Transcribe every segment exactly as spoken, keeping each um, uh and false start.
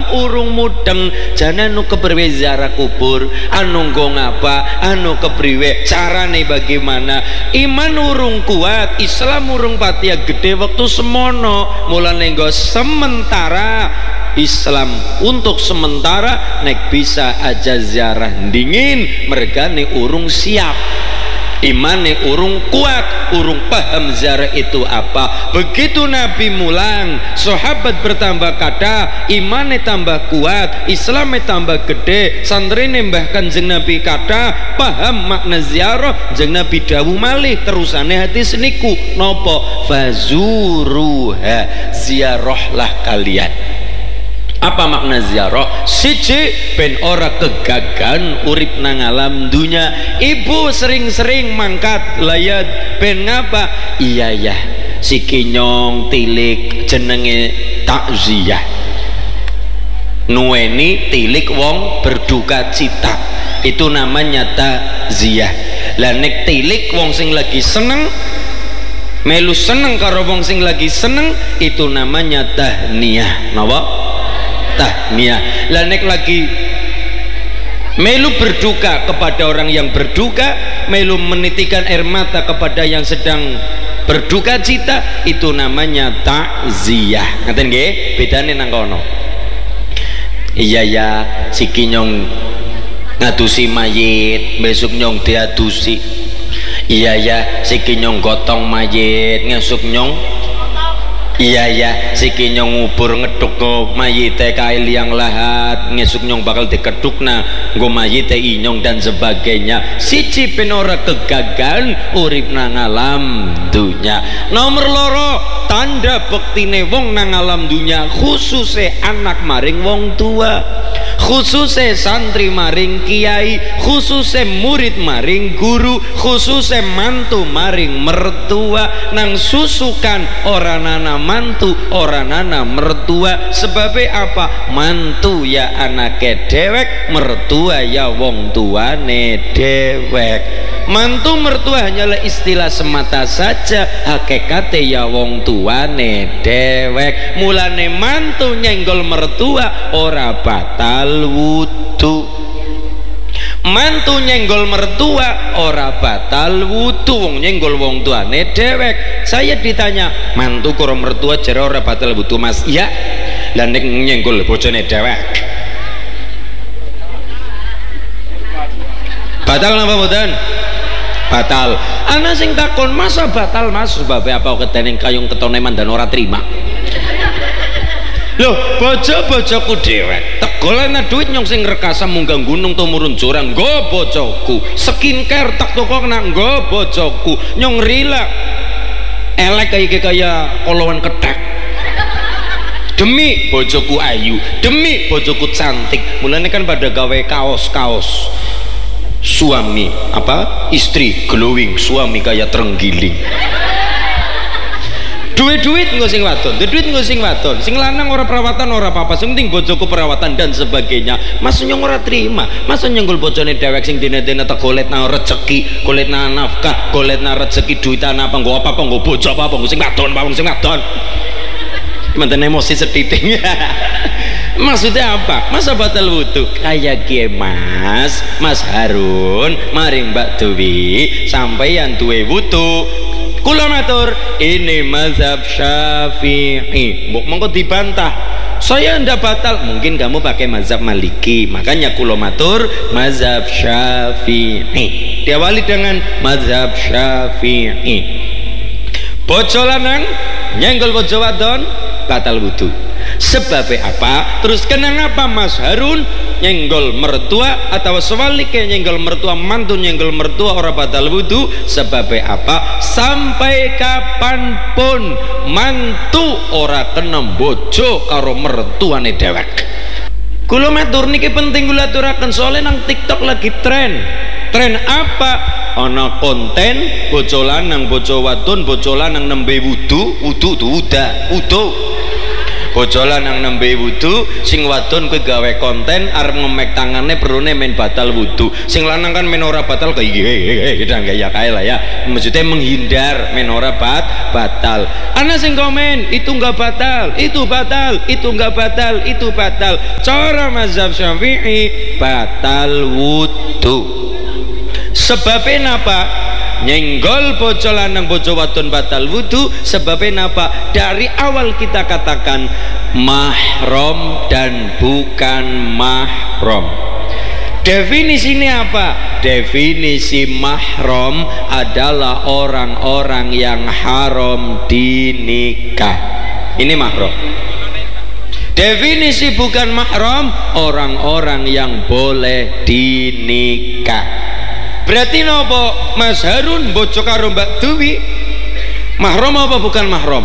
apa urung mudeng jane anu kepriwe ziarah kubur, anu nggo ngapa, anu kepriwe carane bagaimana. Iman urung kuat, Islam urung patia gede waktu semono, mulane nggo sementara Islam untuk sementara nek bisa aja ziarah dingin mergane urung siap, imane urung kuat, urung paham ziarah itu apa. Begitu Nabi mulang, sahabat bertambah kata, imane tambah kuat, Islamnya tambah gede, santrine mbah Kanjeng Nabi kata paham makna ziarah. Jeng Nabi dawuh malih terusane hati seniku nopo, fazuruha, ziarahlah kalian. Apa makna ziarah? Siji ben ora kegagan urip nang alam dunya. Ibu sering-sering mangkat layat ben ngapa? Iya ya, si kinyong tilik jenenge takziah, nuweni tilik wong berduka cita, itu namanya takziah. Lah nek tilik wong sing lagi seneng, melu seneng karo wong sing lagi seneng, itu namanya tahniah. Napa? Tahniah. Lah nek lagi melu berduka kepada orang yang berduka, melu menitikan air mata kepada yang sedang berduka cita, itu namanya takziah. Ngaten nggih bedane nang kono. Iya ya, siki nyong ngadusi mayit, besok nyong diadusi. Iya ya, siki nyong gotong mayit, ngesuk nyong. Iya ya, siki nyong ngubur ngeduk no mayite kae liang lahat, ngesuk nyong bakal dikedukna nggo mayite inyong dan sebagainya. Siji ben ora kegagan urip nang alam dunya. Nomor loro, tanda bektine wong nang alam dunya, khususe anak maring wong tua, khususe santri maring kiai, khususe murid maring guru, khususe mantu maring mertua. Nang susukan ora nana mantu, ora nana mertua. Sebabnya apa? Mantu ya anake dewek, mertua ya wong tuane dewek. Mantu mertua hanyalah istilah semata saja, hakikate ya wong tuane dewek. Mulane mantu nyenggol mertua ora batal wudu, mantu nyenggol mertua ora batal wudu, wong nyenggol wong tuane dewek. Saya ditanya, mantu karo mertua jare ora batal wudu Mas? Iya. Lah nek nyenggol bojone dewek batal napa mboten? Batal. Ana sing takon, masa batal Mas? Sebab apa kedening kayung ketone mandan ora terima. Loh, bojo-bojoku dewek tegolana duit nyong sing rekasa munggah gunung tumurun jurang, nggo bojoku. Skincare tak toko kena, nggo bojoku. Nyong rila elek kaya kaya kolowan ketek demi bojoku ayu, demi bojoku cantik. Mulane kan pada gawe kaos-kaos suami apa istri glowing, suami kayak terenggiling. Duit-duit nggak sing wadon, duit nggak sing wadon, sing lanang ora perawatan ora apa-apa, sing penting bojoku perawatan dan sebagainya. Mas nyong ora terima, mas nyenggol bojone dewek sing dene-dene tak golet nang rezeki, golet nang nafkah, golet nang rezeki duitan apa nggo apa-apa nggo bojo apa-apa nggo sing wadon, apa sing wadon. Mantan emosi setiting. Maksudnya apa? Masa batal wudu? Kayak gie Mas, Mas Harun, maring Mbak Dewi, sampeyan duwe wudu. Kula matur, ini mazhab Syafi'i. Mbok mongko dibantah. Saya ndak batal, mungkin kamu pakai mazhab Maliki. Makanya kula matur mazhab Syafi'i. Diawali dengan mazhab Syafi'i. Bojo lanang nyenggol bojo wadon batal wudu. Sebabnya apa? Terus kenapa Mas Harun nyenggol mertua atau sebaliknya nyenggol mertua mantu nyenggol mertua orang batal wudu? Sebabnya apa? Sampai kapanpun mantu ora kena bojo karo mertuane dewek. Kula matur niki penting kula aturaken soalnya nang TikTok lagi tren. Tren apa? Ana konten bojo lanang bojo wadon, bojo lanang nembe wudu, wudu tuh udah, wudu. bojo lanang nembe wudu, sing wadon kuwi gawe konten arep ngemek tangane perune men batal wudu, sing lanang kan men ora batal kayak gini ya kae lah ya, maksudnya menghindar men ora bat batal. Ana sing komen itu enggak batal, itu batal, itu enggak batal, itu batal. Cara mazhab Syafi'i batal wudu. Sebabnya apa? Nyenggol bojo lanang bojo wadon batal wudu. Sebabnya apa? Dari awal kita katakan mahram dan bukan mahram. Definisinya apa? Definisi mahram adalah orang-orang yang haram dinikah. Ini mahram. Definisi bukan mahram, orang-orang yang boleh dinikah. Berarti nopo Mas Harun bojo karo Mbak Dewi mahram apa bukan mahram?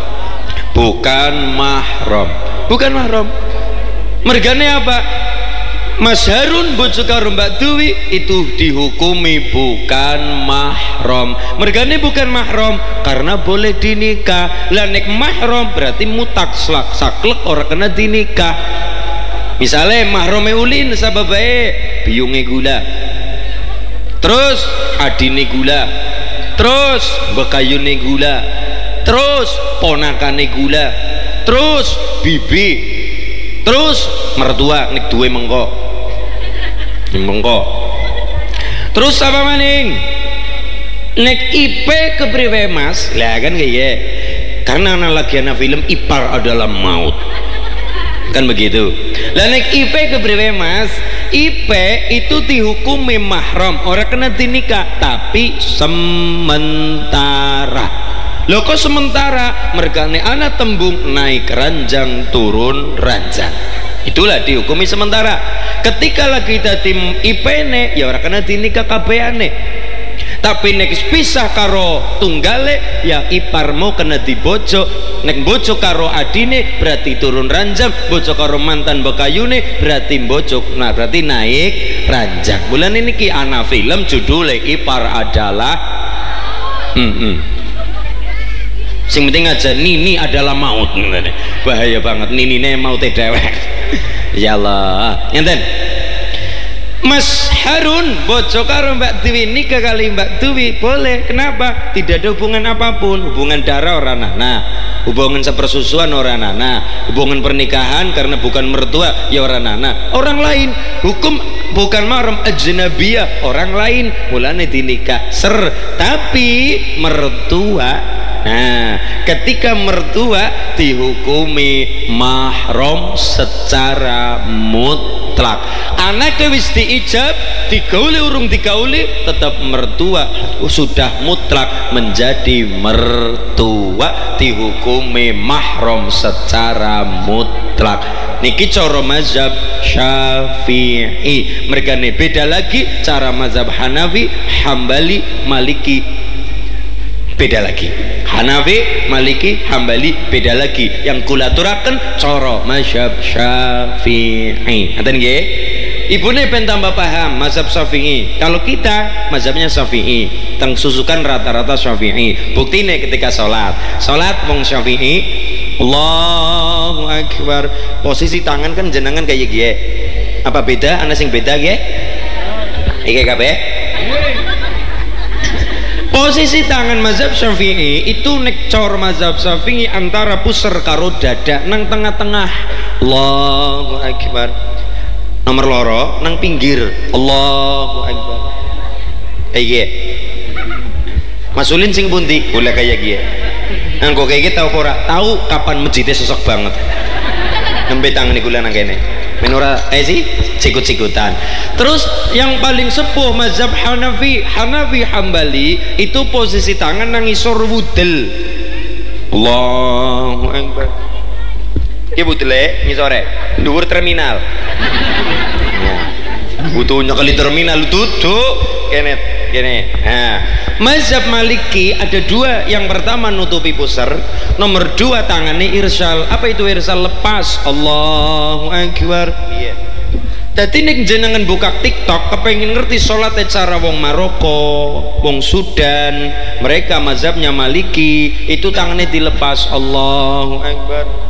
Bukan mahram. Bukan mahram. Mergane apa? Mas Harun bojo karo Mbak Dewi itu dihukumi bukan mahram. Mergane bukan mahram karena boleh dinikah. Lah nek mahram berarti mutak slak saklek ora kena dinikah. Misalnya mahrame ulin sababae biyunge gula, terus adine gula, terus bekayune gula, terus ponakane gula, terus bibi, terus mertua nek duwe mengko mengko terus apa maning nek I P kepriwe Mas lah kan kayak karena anak lagi anak film ipar adalah maut kan begitu lah nek I P kepriwe Mas I P itu dihukumi mahram orang kena dinikah tapi sementara. Loh kok sementara? Mergane anak tembung naik ranjang turun ranjang, itulah dihukumi sementara. Ketika lagi dadi I P ne ya orang kena dinikah kabehane, tapi nek pisah karo tunggale ya iparmu kena dibojo. Nek bojo karo adine berarti turun ranjang, bojo karo mantan bekayune berarti bojo, nah berarti naik ranjang. Bulan ini ki ana film judulnya ipar adalah hmm, hmm. Sing penting aja nini adalah maut. Bahaya banget ninine maut dewek. Ya Allah ngenten Mas Harun bojo karo Mbak Dewi nikah kali Mbak Dewi boleh. Kenapa? Tidak ada hubungan apapun, hubungan darah orang nana, hubungan sepersusuan orang nana, hubungan pernikahan karena bukan mertua ya orang nana, orang lain. Hukum bukan mahram ajnabiyah, orang lain mulane dinikah ser, tapi mertua. Nah, ketika mertua dihukumi mahram secara mutlak. Anak wis diijab, digauli urung digauli, tetap mertua sudah mutlak menjadi mertua, dihukumi mahram secara mutlak. Niki cara mazhab Syafi'i. Mereka nih beda lagi cara mazhab Hanafi, Hambali, Maliki. Beda lagi. Hanafi, Maliki, Hambali beda lagi. Yang kulaturakan cara mazhab Syafi'i. Ngaten nggih? Ibune ben tambah paham mazhab Syafi'i. Kalau kita mazhabnya Syafi'i, teng susukan rata-rata Syafi'i. Buktine ketika salat, salat wong Syafi'i, Allahu Akbar. Posisi tangan kan jenengan kayak gini. Apa beda? Ana sing beda nggih? Iki kabeh. Posisi tangan mazhab Syafi'i itu nek cor mazhab Syafi'i antara pusar karo dada nang tengah-tengah. Allahu Akbar. Nomor loro nang pinggir. Allahu Akbar. Kayak Masulin sing pundi? Boleh kayak gini. Nang kok kayak tahu ora? Tahu kapan masjidnya sosok banget. Nembe tangan iku nang kene. Menora eh sih sikut-sikutan. Terus yang paling sepuh mazhab Hanafi, Hanafi Hambali itu posisi tangan nang isor wudel. Allahu Akbar. Ki wudele ngisore dhuwur terminal. Butuh nyekeli terminal duduk kene kene. Nah, mazhab Maliki ada dua. Yang pertama nutupi pusar, nomor dua tangannya irsal. Apa itu irsal? Lepas. Allahu Akbar. Iya. Jadi nek jenengan buka TikTok kepengen ngerti sholat cara wong Maroko, wong Sudan, mereka mazhabnya Maliki itu tangannya dilepas. Allahu Akbar.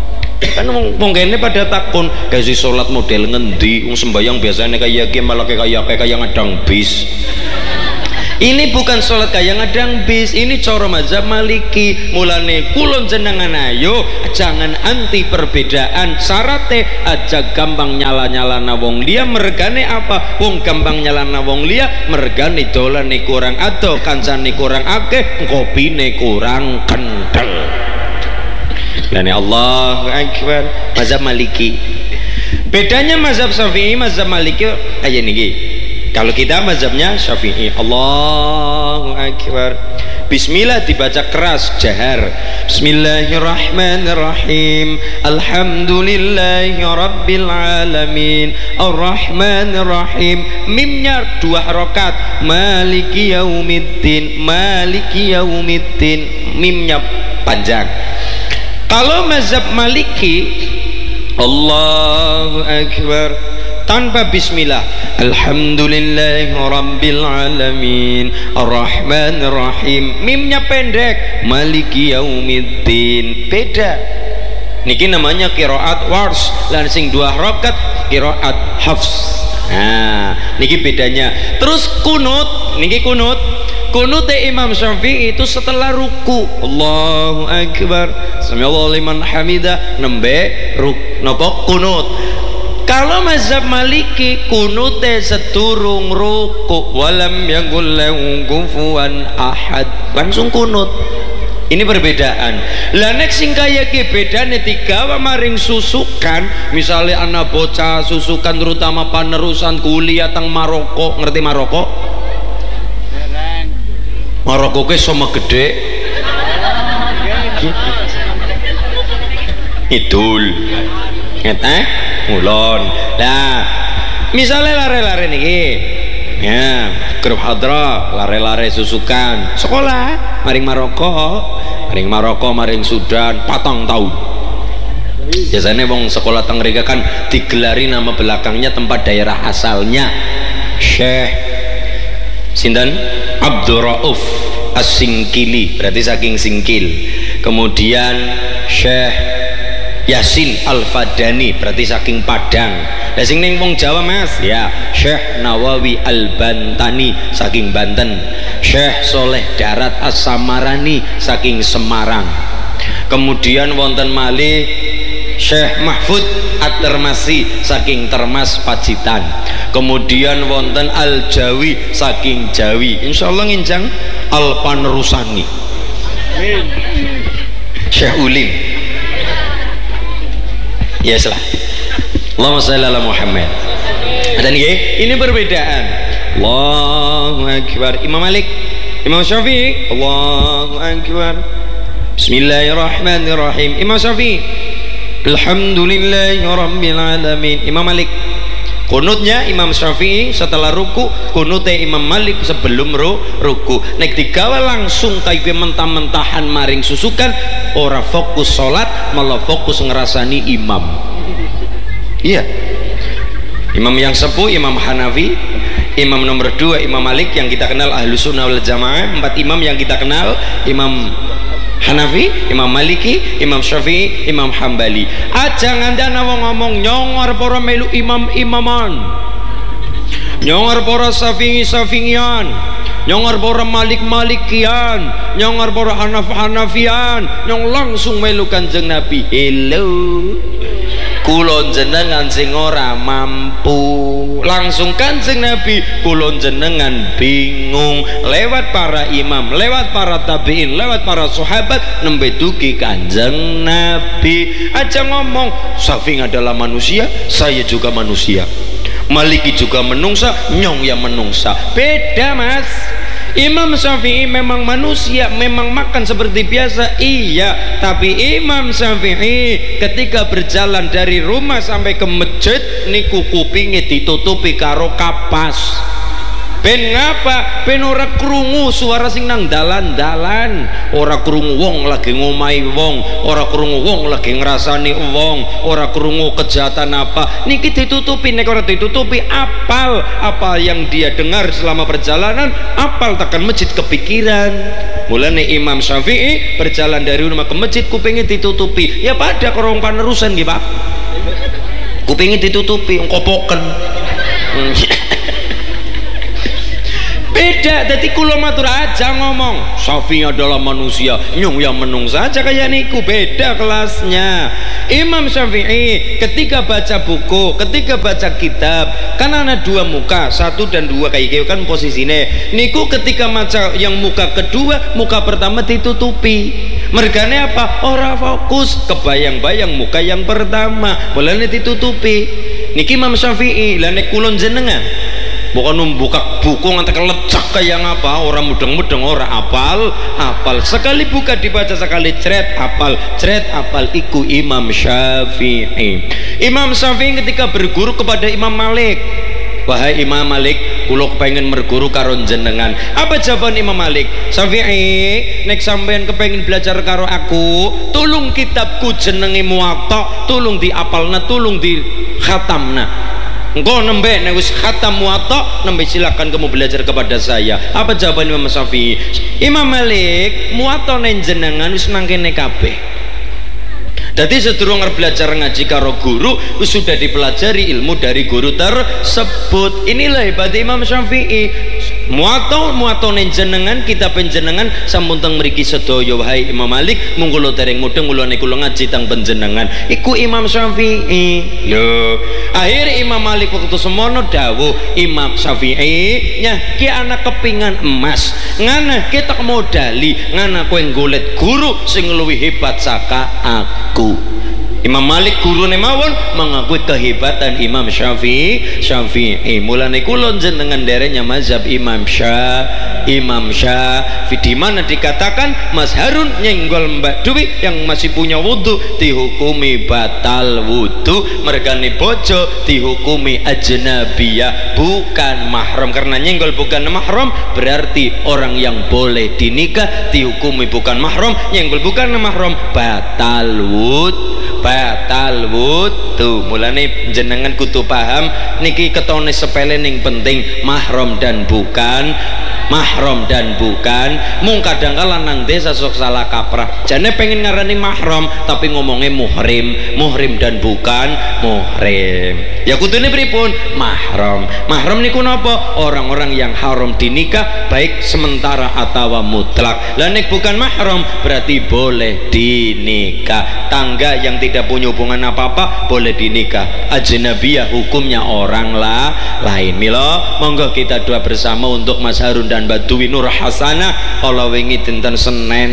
kan wong kene pada takon kayak si sholat model ngendi wong sembayang biasanya kayak iki malah kayak kayak kayak ngadang bis. Ini bukan sholat kayak ngadang bis, ini cara mazhab Maliki. Mulane kulon jenengan ayo jangan anti perbedaan. Syarate aja gampang nyala-nyalana wong liya mergane apa? Wong gampang nyalana wong liya mergane dolane kurang ado, kancane kurang akeh, kopine kurang kenthel. Lane Allahu Akbar. Mazhab Maliki. Bedanya mazhab Syafi'i, mazhab Maliki kayak niki. Kalau kita mazhabnya Syafi'i. Allahu Akbar. Bismillah dibaca keras, jahar. Bismillahirrahmanirrahim. Alhamdulillahi rabbil alamin. Ar-Rahmanirrahim. Mimnya dua harokat. Maliki yaumiddin. Maliki yaumiddin. Mimnya panjang. Kalau mazhab Maliki, Allahu Akbar, tanpa bismillah. Alhamdulillahi rabbil alamin. Ar-Rahmanir Rahim. Mimnya pendek. Maliki yaumiddin. Beda. Niki namanya qiraat wars. Lan sing dua rakaat qiraat hafs. Nah, niki bedanya. Terus kunut, niki kunut. Kunut Imam Syafi'i itu setelah ruku. Allahu Akbar. Samiallahu liman hamidah. Nembe ruk napa kunut. Kalau mazhab Maliki kunute sedurung ruku, walam yakul lahu kufuwan ahad, langsung kunut. Ini perbedaan. Lah nek sing kaya ki bedane digawa maring susukan, misalnya anak bocah susukan terutama panerusan kuliah teng Maroko, ngerti Maroko? Maroko ke sama gede. Idul. Nget eh? Mulon. Nah, misalnya lare-lare niki. Ya, grup hadra, lare-lare susukan. Sekolah maring Maroko, maring Maroko, maring Sudan, patang tahun. Biasanya wong sekolah teng mriki kan digelari nama belakangnya tempat daerah asalnya. Syekh sinten? Abdul Rauf As-Singkili, berarti saking Singkil. Kemudian Syekh Yasin Al-Fadani, berarti saking Padang. Lah sing ning wong Jawa Mas, ya Syekh Nawawi Al-Bantani saking Banten. Syekh Soleh Darat As-Samarani saking Semarang. Kemudian wonten malih Syekh Mahfud At-Termasi saking Termas Pacitan. Kemudian wonten Al-Jawi saking Jawi. Insyaallah nginjang Al-Panerusani. Amin. Syekh Ulim. Ya salah. Allahumma shalli ala Muhammad. Ada nih, ini perbedaan. Allahu Akbar. Imam Malik, Imam Syafi'i. Allahu Akbar. Bismillahirrahmanirrahim. Imam Syafi'i. Alhamdulillahi rabbil alamin. Imam Malik. Kunutnya Imam Syafi'i setelah ruku, kunutnya Imam Malik sebelum ru, ruku. Nek digawa langsung kayak mentah-mentahan maring susukan, ora fokus sholat, malah fokus ngerasani imam. Iya. Imam yang sepuh Imam Hanafi, imam nomor dua Imam Malik yang kita kenal Ahlus Sunnah wal Jamaah. Empat imam yang kita kenal Imam Hanafi, Imam Maliki, Imam Syafi'i, Imam Hambali. Aja ngandana wong ngomong nyongor para melu imam-imaman, nyongor para Syafi'i-Syafi'ian, nyongor para Malik-Malikian, nyongor para Hanaf-Hanafian, nyong langsung melu Kanjeng Nabi. Hello, kulon jenengan sing ora mampu, langsung Kanjeng Nabi. Kulon jenengan bingung, lewat para imam, lewat para tabi'in, lewat para sahabat nembe dugi Kanjeng Nabi. Aja ngomong Syafi'i adalah manusia, saya juga manusia, Maliki juga menungsa, nyong yang menungsa. Beda Mas. Imam Syafi'i memang manusia, memang makan seperti biasa, iya. Tapi Imam Syafi'i ketika berjalan dari rumah sampai ke masjid niku kupinge ditutupi karo kapas. ben ngapa ben ora krungu suara sing nang dalan-dalan, ora krungu wong lagi ngomahi wong, ora krungu wong lagi ngrasani wong, ora krungu kejahatan apa niki ditutupi. Nek ora ditutupi apal apa yang dia dengar selama perjalanan, apal tekan masjid kepikiran. Mulane Imam Syafi'i berjalan dari rumah ke masjid kupingnya ditutupi, ya pada korong panerusan nggih Pak, kupingnya ditutupi ngkopoken. Beda, jadi kulo matur aja ngomong Syafi'i adalah manusia, nyung yang menung saja kayak niku, beda kelasnya. Imam Syafi'i ketika baca buku, ketika baca kitab, kan ada dua muka, satu dan dua kayak gitu kan posisinya. Niku ketika maca yang muka kedua, muka pertama ditutupi. Mergane apa? Ora fokus, kebayang-bayang muka yang pertama, boleh ditutupi. Niki Imam Syafi'i, lah nek kulon jenengan bukan membuka buku ngantek lecak kayak apa, orang mudeng-mudeng, orang apal apal sekali buka dibaca sekali cret apal cret apal. Iku Imam Syafi'i. Imam Syafi'i ketika berguru kepada Imam Malik, wahai Imam Malik, kulo kepengen merguru karon jenengan. Apa jawaban Imam Malik? Syafi'i, nek sampean kepengen belajar karo aku, tulung kitabku jenenge Muwatta, tulung diapalna, tulung di khatamna. Engkau nembe nek wis khatam Muwatta, nembe silakan kamu belajar kepada saya. Apa jawaban Imam Syafi'i? Imam Malik, Muwatta nen jenengan wis nang kene kabeh. Dadi sedurung arep belajar ngaji karo guru, wis sudah dipelajari ilmu dari guru tersebut. Inilah hebat Imam Syafi'i. Muwatta muwatta nen jenengan, kitab panjenengan sampun teng mriki sedaya. Wahai Imam Malik, mung kula dereng mudeng kula niku ngaji teng panjenengan. Iku Imam Syafi'i. Lho, akhir Imam Malik waktu semono dawuh, Imam Syafi'i nyah ki anak kepingan emas, ngana kita modali, ngana kowe golek guru sing luwih hebat saka aku. Imam Malik gurune mawon mengakui kehebatan Imam Syafi'i. Syafi'i mulane kula jenengan derenya mazhab Imam Syafi'i. Imam Syafi'i di mana dikatakan Mas Harun nyenggol Mbak Dewi yang masih punya wudhu dihukumi batal wudhu, mergane bojo dihukumi ajnabiyah bukan mahram. Karena nyenggol bukan mahram berarti orang yang boleh dinikah dihukumi bukan mahram, nyenggol bukan mahram batal wudhu, batal wudu. Mulane jenengan kudu paham niki ketone sepele ning penting, mahram dan bukan mahram dan bukan. Mung kadang kala nang desa sok salah kaprah, jane pengen ngarani mahram tapi ngomongnya muhrim, muhrim dan bukan muhrim. Ya kudune pripun? Mahram. Mahram niku napa? Orang-orang yang haram dinikah baik sementara atau mutlak. Lah nek bukan mahram berarti boleh dinikah. Tangga yang tidak punya hubungan apa-apa boleh dinikah. Ajnabiyah hukumnya orang lah lain. Mila monggo kita doa bersama untuk Mas Harun dan Mbak Dewi Nur Hasanah. Allah wingi dinten Senin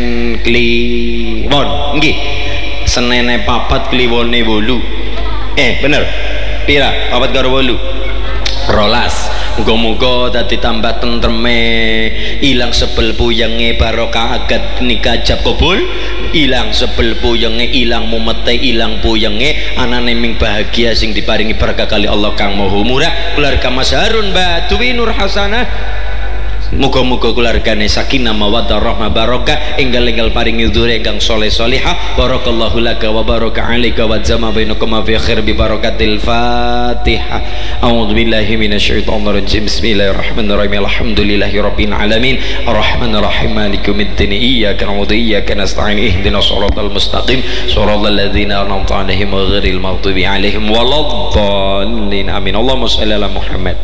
Kliwon nggih, Senene papat Kliwone wolu. Eh bener pira papat karo wolu rolas. Muga-muga dadi tambah tentreme, ilang sebel puyenge, barokah agad nikah jab kabul, ilang sebel puyenge, ilang mumete, ilang puyenge, anane ming bahagia sing diparingi berkah kali Allah kang maha murah. Keluarga Mas Harun Mbak Dewi Nur Hasanah, muga-muga keluargane sakinah mawaddah rahmah barokah, enggal-enggal paringi dzurriyyah ingkang saleh salihah. Barakallahu laka wa baraka alaika wa jama bainakum fi khair bi barakatil Fatihah. A'udzu billahi minasyaitonir rajim. Bismillahirrahmanirrahim. Alhamdulillahirabbil alamin. Arrahmanir rahim. Maliki yaumiddin. Iyyaka na'budu wa iyyaka nasta'in. Ihdinas siratal mustaqim. Shiratal ladzina an'amta 'alaihim ghairil maghdubi 'alaihim waladdallin. Amin. Allahumma shalli ala Muhammad.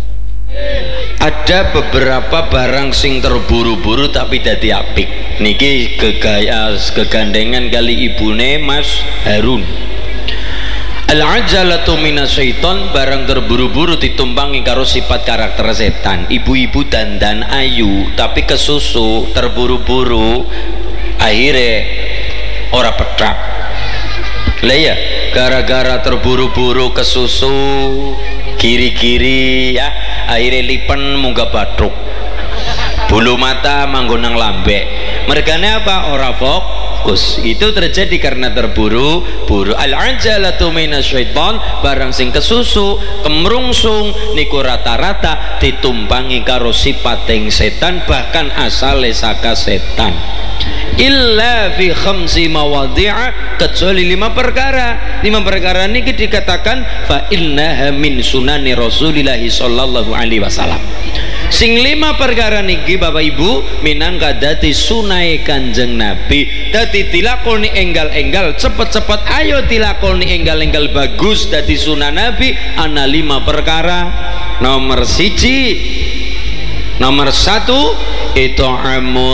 Ada beberapa barang sing terburu-buru tapi dadi apik. Niki gegayas kegandengan kali ibune Mas Harun. Al-ajalatu minasyaiton, barang terburu-buru ditumpangi karo sifat karakter setan. Ibu-ibu dandan ayu tapi kesusu terburu-buru akhirnya ora petrap. Lah ya, gara-gara terburu-buru kesusu kiri-kiri ya, akhirnya lipen munggah batruk, bulu mata manggonang lambe. Mergane apa? Ora fok fokus. Itu terjadi karena terburu-buru. Al-ajalatu minasyaiton, barang sing kesusu kemrungsung niku rata-rata ditumpangi karo sipating setan, bahkan asale saka setan. Illa fi khamsi mawadhi'a, kecuali lima perkara. Lima perkara niki dikatakan fa innaha min sunani Rasulillah sallallahu alaihi wasallam. Sing lima perkara niki Bapak Ibu minangka dadi sunai Kanjeng Nabi, dadi dilakoni enggal-enggal cepet-cepet, ayo dilakoni enggal-enggal bagus dadi sunah Nabi. Ana lima perkara. Nomor siji, nomor satu itu amu